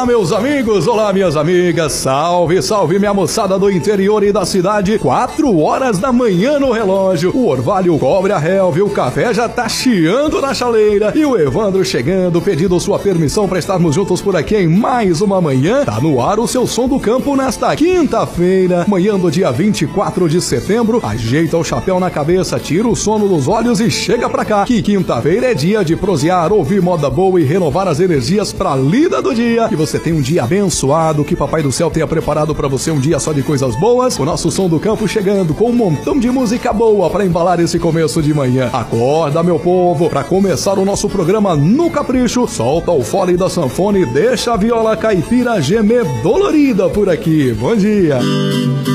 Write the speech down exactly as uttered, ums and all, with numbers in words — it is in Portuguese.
Olá, meus amigos, olá, minhas amigas, salve, salve, minha moçada do interior e da cidade. Quatro horas da manhã no relógio, o orvalho cobre a relva, o café já tá chiando na chaleira e o Evandro chegando, pedindo sua permissão para estarmos juntos por aqui em mais uma manhã. Tá no ar o seu som do campo nesta quinta-feira, manhã do dia vinte e quatro de setembro. Ajeita o chapéu na cabeça, tira o sono dos olhos e chega pra cá, que quinta-feira é dia de prosear, ouvir moda boa e renovar as energias pra lida do dia. Que você tenha um dia abençoado, que Papai do Céu tenha preparado pra você um dia só de coisas boas. O nosso som do campo chegando com um montão de música boa pra embalar esse começo de manhã. Acorda, meu povo, pra começar o nosso programa no capricho. Solta o fole da sanfona e deixa a viola caipira gemer dolorida por aqui. Bom dia!